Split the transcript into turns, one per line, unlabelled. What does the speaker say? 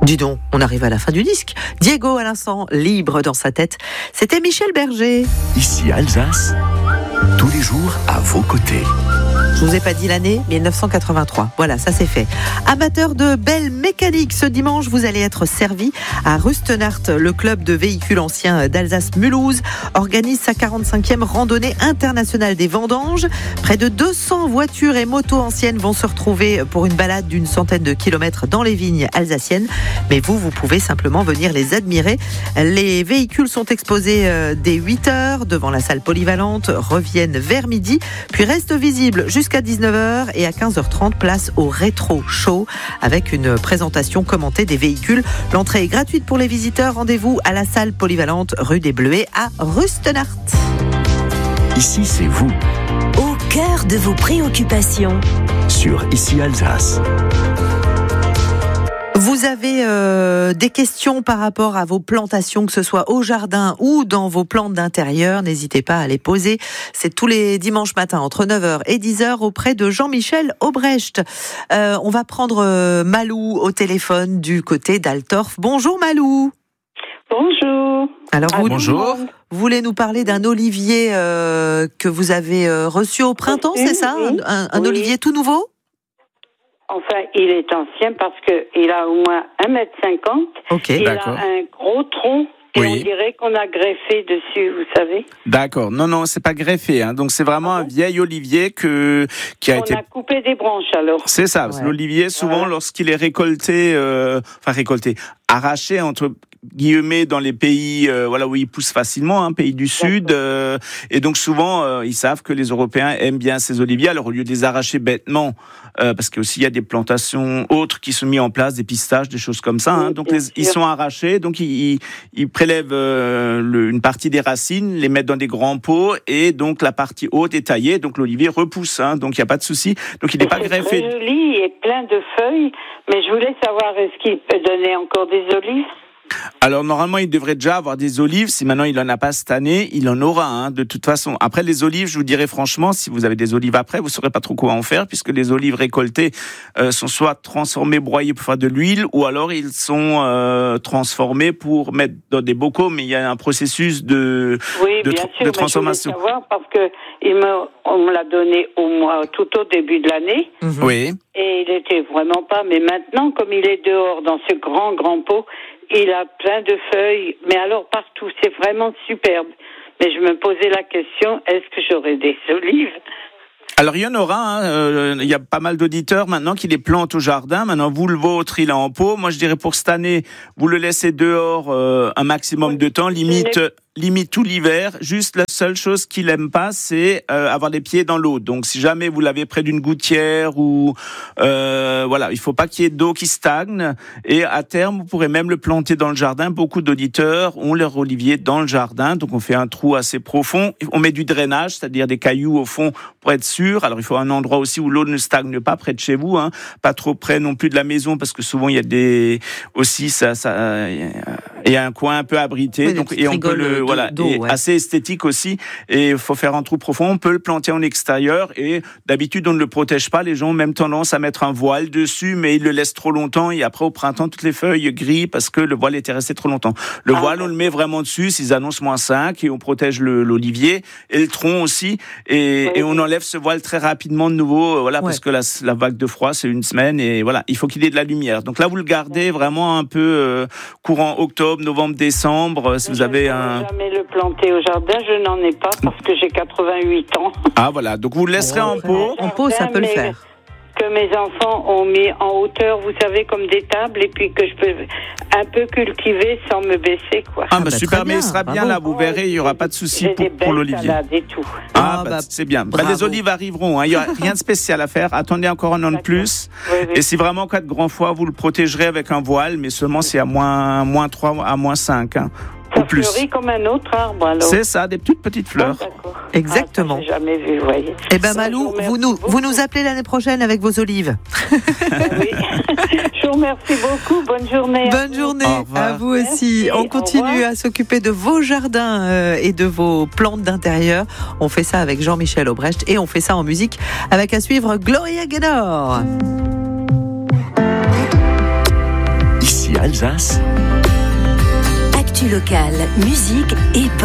Dis donc, on arrive à la fin du disque. Diego à l'instant, libre dans sa tête. C'était Michel Berger.
Ici Alsace, tous les jours à vos côtés.
Je vous ai pas dit l'année, 1983. Voilà, ça c'est fait. Amateur de belle mécanique, ce dimanche, vous allez être servi à Rustenart. Le club de véhicules anciens d'Alsace-Mulhouse organise sa 45e randonnée internationale des vendanges. Près de 200 voitures et motos anciennes vont se retrouver pour une balade d'une centaine de kilomètres dans les vignes alsaciennes. Mais vous pouvez simplement venir les admirer. Les véhicules sont exposés dès 8 heures devant la salle polyvalente, reviennent vers midi, puis restent visibles jusqu'à 19h et à 15h30, place au Rétro Show avec une présentation commentée des véhicules. L'entrée est gratuite pour les visiteurs. Rendez-vous à la salle polyvalente rue des Bleuets à Rustenart.
Ici, c'est vous.
Au cœur de vos préoccupations.
Sur Ici Alsace.
Vous avez des questions par rapport à vos plantations, que ce soit au jardin ou dans vos plantes d'intérieur, n'hésitez pas à les poser. C'est tous les dimanches matins entre 9h et 10h auprès de Jean-Michel Aubrecht. On va prendre Malou au téléphone du côté d'Altorf. Bonjour Malou.
Bonjour.
Alors
Bonjour.
Vous voulez nous parler d'un olivier que vous avez reçu au printemps, c'est ça? Un
oui.
olivier tout nouveau?
Enfin, il est ancien parce qu'il a au moins 1,50 m.
Ok.
Il
D'accord.
a un gros tronc et
Oui.
on dirait qu'on a greffé dessus, vous savez.
D'accord. Non, c'est pas greffé. Donc c'est vraiment un vieil olivier qui a
On
été.
a coupé des branches alors.
C'est ça.
Ouais.
L'olivier, souvent,
Voilà.
lorsqu'il est récolté, arraché entre guillemets dans les pays où il pousse facilement, pays du Sud, et donc souvent ils savent que les Européens aiment bien ces oliviers. Alors au lieu de les arracher bêtement, parce qu'il y a des plantations autres qui sont mises en place, des pistaches, des choses comme ça.
Oui,
Donc
bien
ils
sûr.
sont arrachés, donc ils prélèvent une partie des racines, les mettent dans des grands pots, et donc la partie haute est taillée. Donc l'olivier repousse, donc il n'y a pas de souci. Donc il n'est pas
C'est
greffé.
très joli et plein de feuilles, mais je voulais savoir, est-ce qu'il peut donner encore des olives?
Alors normalement, il devrait déjà avoir des olives. Si maintenant il en a pas cette année, il en aura de toute façon. Après les olives, je vous dirais franchement, si vous avez des olives après, vous saurez pas trop quoi en faire, puisque les olives récoltées sont soit transformées, broyées pour faire de l'huile, ou alors ils sont transformés pour mettre dans des bocaux. Mais il y a un processus de transformation.
Mais je voulais savoir parce que on me l'a donné tout au début de l'année.
Mhm.
Oui.
Et il était vraiment pas. Mais maintenant, comme il est dehors dans ce grand pot, il a plein de feuilles. Mais alors partout, c'est vraiment superbe. Mais je me posais la question, est-ce que j'aurai des olives?
Alors il y en aura, il y a pas mal d'auditeurs maintenant qui les plantent au jardin. Maintenant vous, le vôtre, il est en pot. Moi je dirais pour cette année, vous le laissez dehors un maximum de temps, limite tout l'hiver. Juste la seule chose qu'il aime pas, c'est avoir les pieds dans l'eau. Donc si jamais vous l'avez près d'une gouttière ou il faut pas qu'il y ait d'eau qui stagne. Et à terme, vous pourrez même le planter dans le jardin. Beaucoup d'auditeurs ont leur olivier dans le jardin, donc on fait un trou assez profond. On met du drainage, c'est-à-dire des cailloux au fond pour être sûr. Alors il faut un endroit aussi où l'eau ne stagne pas près de chez vous, pas trop près non plus de la maison, parce que souvent il y a il y a un coin un peu abrité,
Oui,
donc
des
et on peut
d'eau,
et
ouais.
assez esthétique aussi. Et il faut faire un trou profond. On peut le planter en extérieur et d'habitude on ne le protège pas. Les gens ont même tendance à mettre un voile dessus, mais ils le laissent trop longtemps et après au printemps toutes les feuilles grillent parce que le voile était resté trop longtemps. Le voile on le met vraiment dessus s'ils annoncent -5 et on protège l'olivier et le tronc aussi et on enlève ce voile très rapidement de nouveau parce que la vague de froid c'est une semaine et il faut qu'il ait de la lumière. Donc là vous le gardez vraiment un peu courant octobre, novembre, décembre si vous avez un...
Jamais le planter au jardin, je n'en ai pas parce que j'ai 88 ans.
Ah voilà, donc vous le laisserez en pot.
En pot, ça peut le faire.
Que mes enfants ont mis en hauteur, vous savez, comme des tables, et puis que je peux un peu cultiver sans me baisser, quoi.
Super,
très
mais il sera bien
bravo.
là, vous verrez, il n'y aura pas de souci
J'ai des
pour
belles
l'olivier.
salades et tout.
C'est bien.
bravo.
Les olives arriveront, il n'y a rien de spécial à faire. Attendez encore un an de plus.
Oui.
Et si vraiment en cas de grand froid, vous le protégerez avec un voile, mais seulement c'est à -3 à -5.
Ça
ou plus.
fleurit comme un autre arbre, alors.
C'est ça, des petites fleurs.
D'accord.
Exactement.
Ça, j'ai jamais vu, vous voyez.
Eh ben Malou, vous nous appelez l'année prochaine avec vos olives.
Oui. Je vous remercie beaucoup. Bonne journée.
Bonne journée
Au revoir.
à vous aussi.
Merci,
On
au
continue
revoir.
à s'occuper de vos jardins et de vos plantes d'intérieur. On fait ça avec Jean-Michel Aubrecht et on fait ça en musique avec à suivre Gloria Gaynor.
Ici Alsace.
Actu locale, musique et